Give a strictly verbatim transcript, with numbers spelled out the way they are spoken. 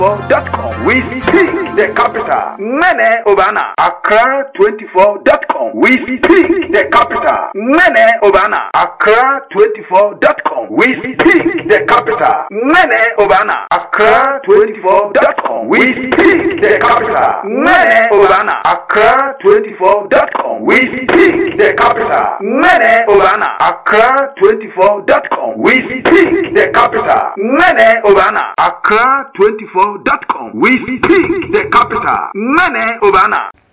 dot com. We speak the capital. Mene Obana. Accra twenty-four dot com. We speak the capital. Mene Obana. Accra twenty-four dot com. We speak the capital. Mene Obana. Accra twenty-four dot com. We speak the capital. Mene Obana. Accra twenty-four dot com. We speak the capital. Mene Obana. Accra twenty-four dot com. We speak the capital. Mene Obana. Accra twenty-four dot com. We speak the capital. Mene Obana.